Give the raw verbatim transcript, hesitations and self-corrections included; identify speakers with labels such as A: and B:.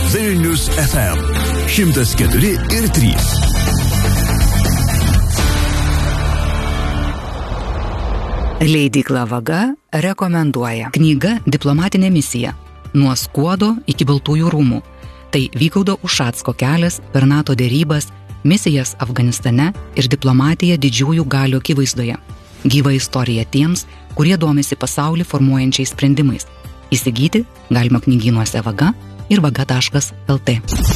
A: Vilnius F M šimtas keturi ir trys.
B: Leidykla Vaga rekomenduoja knyga Diplomatinė misija. Nuo Skuodo iki Baltųjų rūmų. Tai Vygaudo Ušacko kelias per NATO derybas, misijas Afganistane ir diplomatiją didžiųjų galių akivaizdoje. Gyva istorija tiems, kurie domisi pasaulį formuojančiais sprendimais. Įsigyti galima knygynuose Vaga ir vaga taškas el tė.